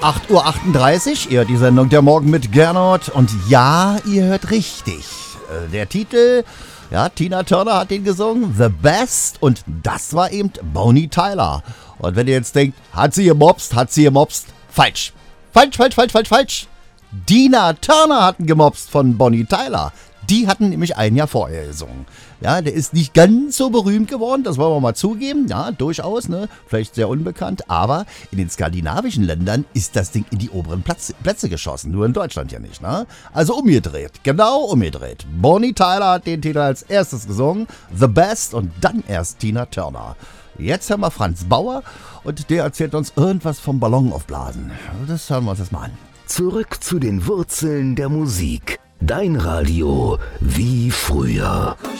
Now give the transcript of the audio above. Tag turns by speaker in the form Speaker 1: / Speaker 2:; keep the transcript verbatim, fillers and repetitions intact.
Speaker 1: acht Uhr achtunddreißig, ihr hört die Sendung Der Morgen mit Gernot. Und ja, ihr hört richtig. Der Titel, ja, Tina Turner hat den gesungen, The Best. Und das war eben Bonnie Tyler. Und wenn ihr jetzt denkt, hat sie gemobst, hat sie gemobst, falsch. Falsch, falsch, falsch, falsch, falsch. Tina Turner hatten gemobst von Bonnie Tyler. Die hatten nämlich ein Jahr vorher gesungen. Ja, der ist nicht ganz so berühmt geworden, das wollen wir mal zugeben. Ja, durchaus, ne? Vielleicht sehr unbekannt. Aber in den skandinavischen Ländern ist das Ding in die oberen Platz, Plätze geschossen. Nur in Deutschland ja nicht, ne? Also umgedreht. Genau umgedreht. Bonnie Tyler hat den Titel als erstes gesungen. The Best und dann erst Tina Turner. Jetzt haben wir Franz Bauer und der erzählt uns irgendwas vom Ballon aufblasen. Das hören wir uns jetzt mal an.
Speaker 2: Zurück zu den Wurzeln der Musik. Dein Radio wie früher.